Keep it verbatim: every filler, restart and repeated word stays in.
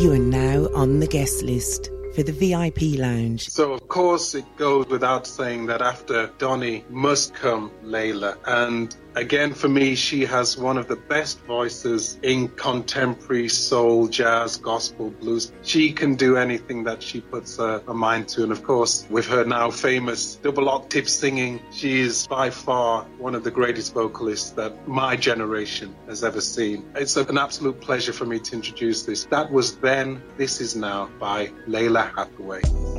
You are now on the guest list for the V I P Lounge. So, of course, it goes without saying that after Donny must come Layla. And again, for me, she has one of the best voices in contemporary soul, jazz, gospel, blues. She can do anything that she puts her, her mind to. And of course, with her now famous double octave singing, she is by far one of the greatest vocalists that my generation has ever seen. It's an absolute pleasure for me to introduce this. That was Then, This Is Now by Layla Hathaway.